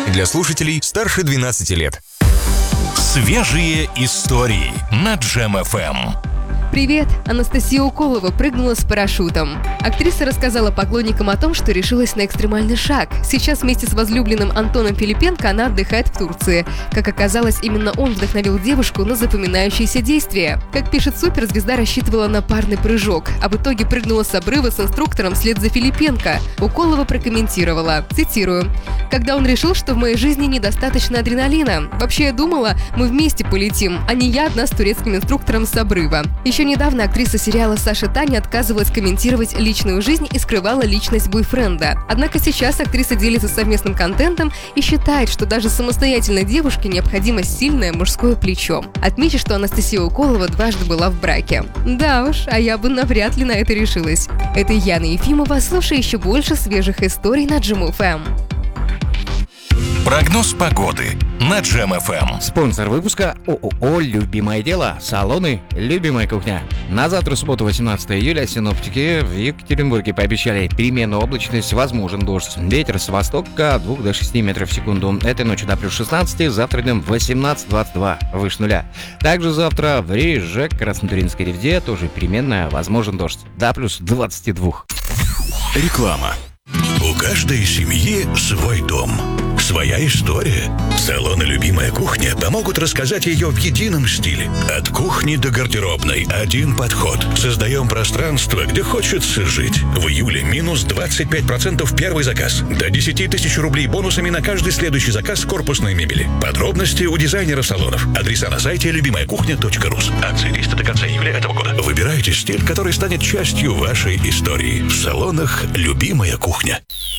Для слушателей старше 12 лет. Свежие истории на Джем ФМ. Привет! Анастасия Уколова прыгнула с парашютом. Актриса рассказала поклонникам о том, что решилась на экстремальный шаг. Сейчас вместе с возлюбленным Антоном Филипенко она отдыхает в Турции. Как оказалось, именно он вдохновил девушку на запоминающиеся действия. Как пишет суперзвезда, рассчитывала на парный прыжок, а в итоге прыгнула с обрыва с инструктором вслед за Филипенко. Уколова прокомментировала, цитирую: «Когда он решил, что в моей жизни недостаточно адреналина. Вообще я думала, мы вместе полетим, а не я одна с турецким инструктором с обрыва». Еще недавно актриса сериала «Саша Таня» отказывалась комментировать личную жизнь и скрывала личность бойфренда. Однако сейчас актриса делится совместным контентом и считает, что даже самостоятельной девушке необходимо сильное мужское плечо. Отмечу, что Анастасия Уколова дважды была в браке. Да уж, а я бы навряд ли на это решилась. Это Яна Ефимова. Слушай еще больше свежих историй на Джем ФМ. Прогноз погоды на Джем ФМ. Спонсор выпуска ООО «Любимое дело». Салоны «Любимая кухня». На завтра, субботу, 18 июля, синоптики в Екатеринбурге пообещали переменную облачность, возможен дождь. Ветер с востока от 2 до 6 метров в секунду. Этой ночью до плюс 16, завтра днем 18-22, выше нуля. Также завтра в Риже, Краснотуринской Ревде, тоже переменная, возможен дождь. До плюс 22. Реклама. У каждой семьи свой дом, своя история. Салоны «Любимая кухня» помогут рассказать ее в едином стиле. От кухни до гардеробной один подход. Создаем пространство, где хочется жить. В июле минус 25% первый заказ. До 10 тысяч рублей бонусами на каждый следующий заказ корпусной мебели. Подробности у дизайнеров салонов. Адреса на сайте любимаякухня.рус. Акция действует до конца июля этого года. Выбирайте стиль, который станет частью вашей истории. В салонах «Любимая кухня».